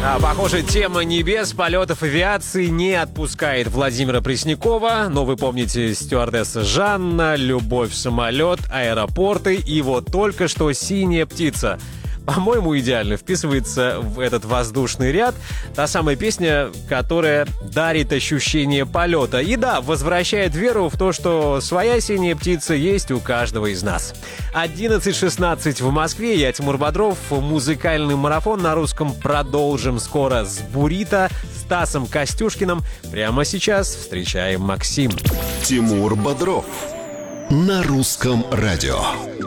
Похоже, тема небес, полетов, авиации не отпускает Владимира Преснякова. Но вы помните, стюардесса Жанна, любовь в самолет, аэропорты и вот только что «Синяя птица». По-моему, идеально вписывается в этот воздушный ряд та самая песня, которая дарит ощущение полета. И да, возвращает веру в то, что своя синяя птица есть у каждого из нас. 11:16 в Москве. Я Тимур Бодров. Музыкальный марафон на русском продолжим скоро с Бурито, Стасом Костюшкиным. Прямо сейчас встречаем Максим. Тимур Бодров на русском радио.